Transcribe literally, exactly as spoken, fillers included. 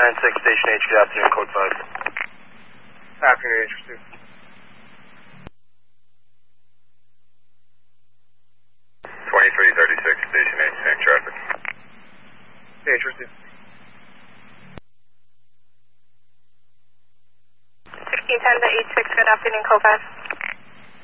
nine six, Station H, good afternoon, code five. Afternoon, interested. twenty-three thirty-six, Station H, same traffic. Interested. sixteen ten to eight six, good afternoon, code five.